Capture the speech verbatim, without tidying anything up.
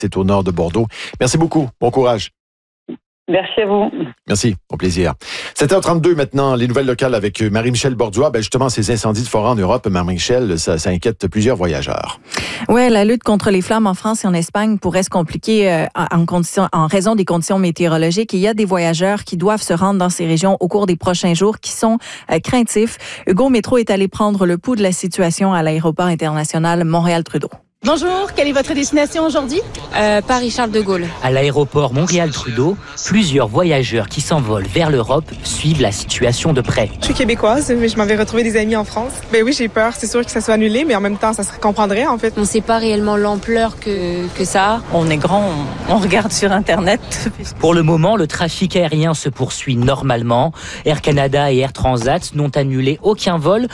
c'est au nord de Bordeaux. Merci beaucoup. Bon courage. Merci à vous. Merci, au plaisir. sept heures trente-deux maintenant, les nouvelles locales avec Marie-Michel Borduas. Ben justement, ces incendies de forêt en Europe, Marie-Michel, ça, ça inquiète plusieurs voyageurs. Oui, la lutte contre les flammes en France et en Espagne pourrait se compliquer euh, en, condition, en raison des conditions météorologiques. Il y a des voyageurs qui doivent se rendre dans ces régions au cours des prochains jours qui sont euh, craintifs. Hugo Métro est allé prendre le pouls de la situation à l'aéroport international Montréal-Trudeau. Bonjour, quelle est votre destination aujourd'hui? Euh, Paris-Charles de Gaulle. À l'aéroport Montréal-Trudeau, plusieurs voyageurs qui s'envolent vers l'Europe suivent la situation de près. Je suis québécoise, mais je m'en vais retrouver des amis en France. Ben oui, j'ai peur, c'est sûr que ça soit annulé, mais en même temps, ça se comprendrait en fait. On ne sait pas réellement l'ampleur que, que ça a. On est grand, on, on regarde sur Internet. Pour le moment, le trafic aérien se poursuit normalement. Air Canada et Air Transat n'ont annulé aucun vol